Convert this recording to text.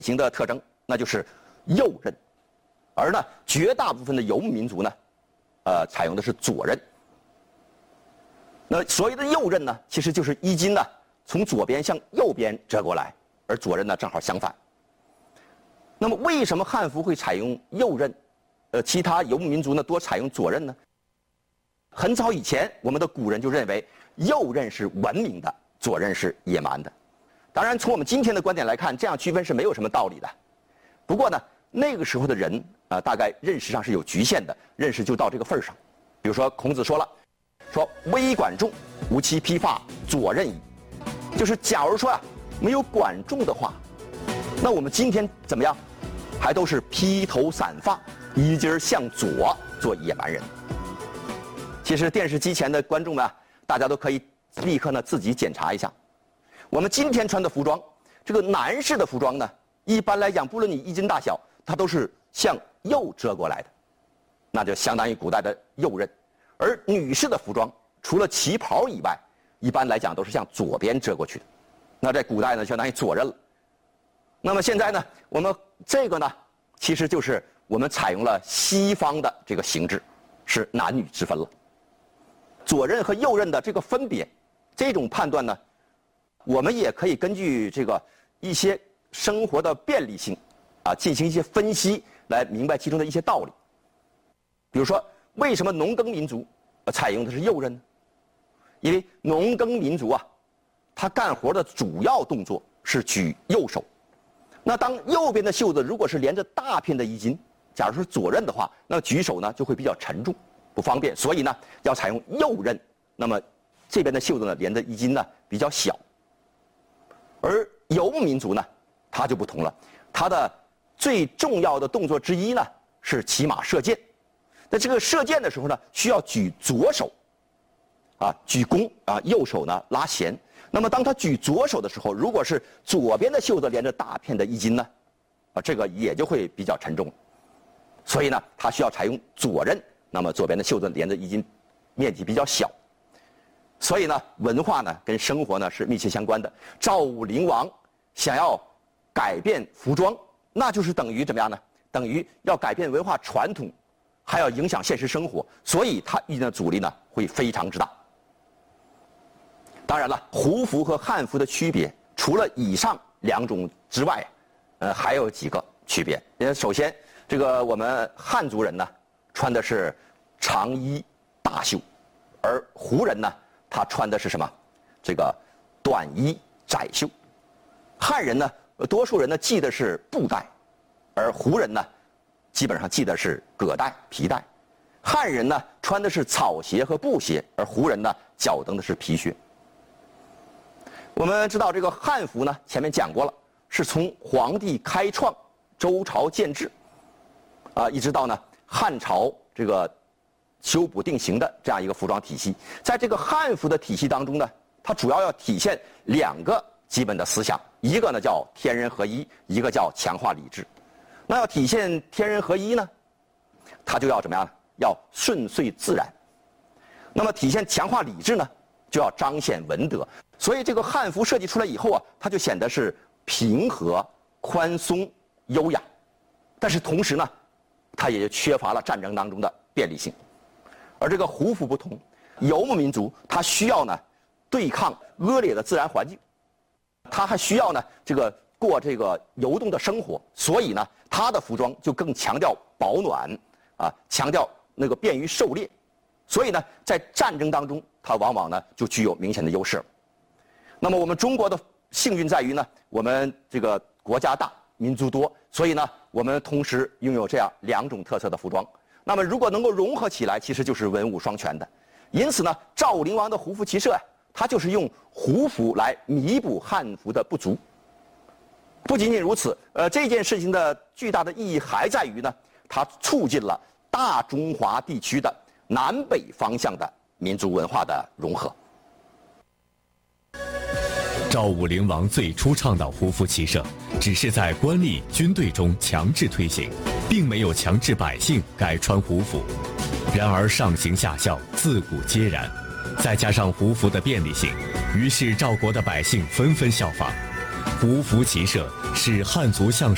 型的特征，那就是右衽，而呢，绝大部分的游牧民族呢，采用的是左衽。那所谓的右衽呢，其实就是衣襟呢从左边向右边折过来，而左衽呢正好相反。那么为什么汉服会采用右衽，其他游牧民族呢多采用左衽呢？很早以前，我们的古人就认为右衽是文明的，左衽是野蛮的。当然，从我们今天的观点来看，这样区分是没有什么道理的。不过呢，那个时候的人大概认识上是有局限的，认识就到这个份儿上。比如说，孔子说了，说微管仲，吾其披发左衽矣。就是假如说没有管仲的话，那我们今天怎么样？还都是披头散发，衣襟向左，做野蛮人。其实电视机前的观众们大家都可以立刻呢自己检查一下。我们今天穿的服装，这个男士的服装呢，一般来讲，不论你衣襟大小，它都是向右折过来的，那就相当于古代的右衽。而女士的服装，除了旗袍以外，一般来讲都是向左边折过去的，那在古代呢，相当于左衽了。那么现在呢，我们这个呢，其实就是我们采用了西方的这个形制，是男女之分了。左衽和右衽的这个分别，这种判断呢，我们也可以根据这个一些生活的便利性进行一些分析，来明白其中的一些道理。比如说，为什么农耕民族采用的是右衽呢？因为农耕民族他干活的主要动作是举右手。那当右边的袖子如果是连着大片的衣襟，假如是左衽的话，那举手呢就会比较沉重，不方便，所以呢要采用右衽。那么这边的袖子呢连着衣襟呢比较小。而游牧民族呢，它就不同了，它的最重要的动作之一呢是骑马射箭。那这个射箭的时候呢，需要举左手，举弓右手呢拉弦。那么当他举左手的时候，如果是左边的袖子连着大片的衣襟呢，这个也就会比较沉重。所以呢，他需要采用左衽，那么左边的袖子连着衣襟，面积比较小。所以呢，文化呢跟生活呢是密切相关的。赵武灵王想要改变服装，那就是等于怎么样呢？等于要改变文化传统，还要影响现实生活，所以他遇见的阻力呢会非常之大。当然了，胡服和汉服的区别，除了以上两种之外，还有几个区别。首先，这个我们汉族人呢，穿的是长衣大袖，而胡人呢，他穿的是什么？这个短衣窄袖。汉人呢，多数人呢系的是布带，而胡人呢，基本上系的是葛带、皮带。汉人呢穿的是草鞋和布鞋，而胡人呢脚蹬的是皮靴。我们知道这个汉服呢，前面讲过了，是从黄帝开创、周朝建制，一直到呢汉朝这个修补定型的这样一个服装体系。在这个汉服的体系当中呢，它主要要体现两个基本的思想，一个呢叫天人合一，一个叫强化礼制。那要体现天人合一呢，它就要怎么样呢？要顺遂自然。那么体现强化礼制呢，就要彰显文德。所以这个汉服设计出来以后它就显得是平和、宽松、优雅，但是同时呢，它也就缺乏了战争当中的便利性。而这个胡服不同，游牧民族它需要呢对抗恶劣的自然环境，它还需要呢过这个游动的生活，所以呢，它的服装就更强调保暖强调那个便于狩猎，所以呢，在战争当中，它往往呢就具有明显的优势。那么我们中国的幸运在于呢，我们这个国家大，民族多，所以呢，我们同时拥有这样两种特色的服装。那么如果能够融合起来，其实就是文武双全的。因此呢，赵武灵王的胡服骑射他就是用胡服来弥补汉服的不足。不仅仅如此，这件事情的巨大的意义还在于呢，它促进了大中华地区的南北方向的民族文化的融合。 赵武灵王最初倡导胡服骑射，只是在官吏、军队中强制推行，并没有强制百姓改穿胡服。然而上行下效，自古皆然。再加上胡服的便利性，于是赵国的百姓纷纷效仿。胡服骑射是汉族向上